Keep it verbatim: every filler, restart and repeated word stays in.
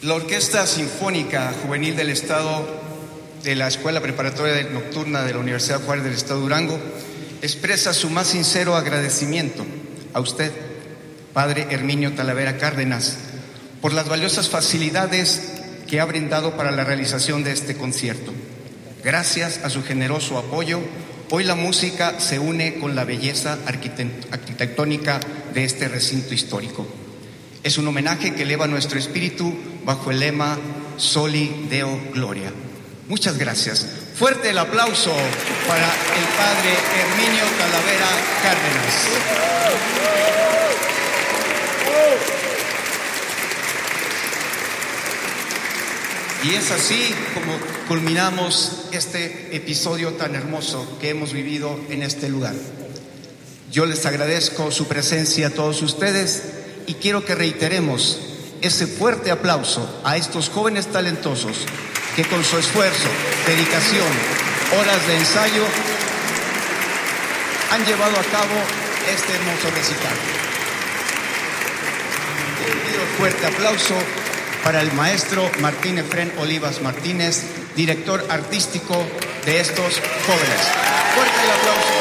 La Orquesta Sinfónica Juvenil del Estado de la Escuela Preparatoria Nocturna de la Universidad Juárez del Estado de Durango expresa su más sincero agradecimiento a usted, Padre Herminio Talavera Cárdenas, por las valiosas facilidades que ha brindado para la realización de este concierto. Gracias a su generoso apoyo, hoy la música se une con la belleza arquitectónica de este recinto histórico. Es un homenaje que eleva nuestro espíritu bajo el lema Soli Deo Gloria. Muchas gracias. Fuerte el aplauso para el Padre Herminio Talavera Cárdenas. Y es así como culminamos este episodio tan hermoso que hemos vivido en este lugar. Yo les agradezco su presencia a todos ustedes y quiero que reiteremos ese fuerte aplauso a estos jóvenes talentosos que con su esfuerzo, dedicación, horas de ensayo han llevado a cabo este hermoso recital. Un fuerte aplauso para el maestro Martín Efrén Olivas Martínez, director artístico de estos jóvenes. Fuerte el aplauso.